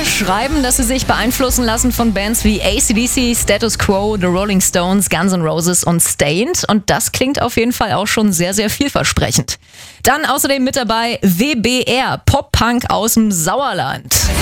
schreiben, dass sie sich beeinflussen lassen von Bands wie AC/DC, Status Quo, The Rolling Stones, Guns N' Roses und Staind. Und das klingt auf jeden Fall auch schon sehr, sehr vielversprechend. Dann außerdem mit dabei WBR, Pop-Punk aus dem Sauerland.